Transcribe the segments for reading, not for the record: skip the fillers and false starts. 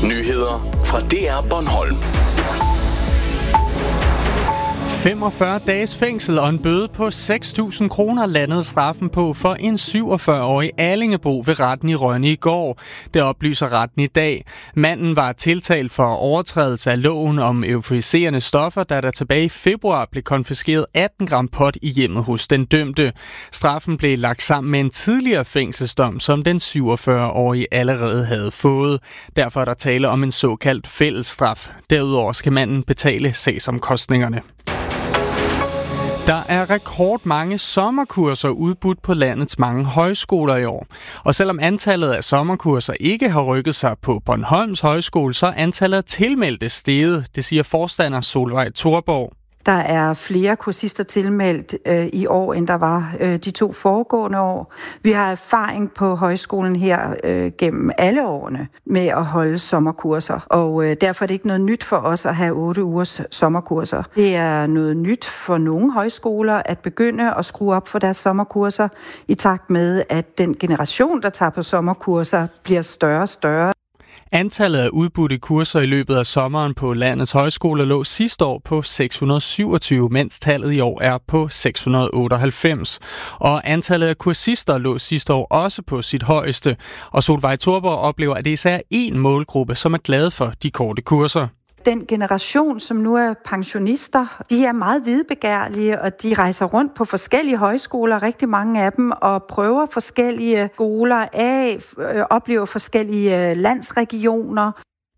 Nyheder fra DR Bornholm. 45 dages fængsel og en bøde på 6.000 kroner landede straffen på for en 47-årig Allingebo ved retten i Rønne i går. Det oplyser retten i dag. Manden var tiltalt for overtrædelse af loven om euforiserende stoffer, da der tilbage i februar blev konfiskeret 18 gram pot i hjemmet hos den dømte. Straffen blev lagt sammen med en tidligere fængselsdom, som den 47-årige allerede havde fået. Derfor er der tale om en såkaldt fællesstraf. Derudover skal manden betale sagsomkostningerne. Der er rekordmange sommerkurser udbudt på landets mange højskoler i år. Og selvom antallet af sommerkurser ikke har rykket sig på Bornholms Højskole, så er antallet af tilmeldte steget, det siger forstander Solvej Thorborg. Der er flere kursister tilmeldt i år, end der var de 2 foregående år. Vi har erfaring på højskolen her gennem alle årene med at holde sommerkurser, og derfor er det ikke noget nyt for os at have 8 ugers sommerkurser. Det er noget nyt for nogle højskoler at begynde at skrue op for deres sommerkurser, i takt med, at den generation, der tager på sommerkurser, bliver større og større. Antallet af udbudte kurser i løbet af sommeren på landets højskoler lå sidste år på 627, mens tallet i år er på 698. Og antallet af kursister lå sidste år også på sit højeste. Og Solvej Thorborg oplever, at det især er én målgruppe, som er glade for de korte kurser. Den generation, som nu er pensionister, de er meget videbegærlige, og de rejser rundt på forskellige højskoler, rigtig mange af dem, og prøver forskellige skoler af, oplever forskellige landsregioner.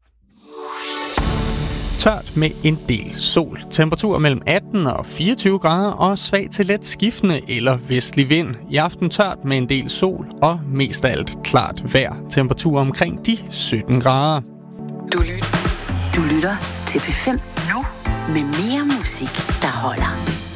Tørt med en del sol. Temperatur mellem 18 og 24 grader og svag til let skiftende eller vestlig vind. I aften tørt med en del sol og mest af alt klart vejr. Temperatur omkring de 17 grader. Du lytter til P5 nu med mere musik, der holder.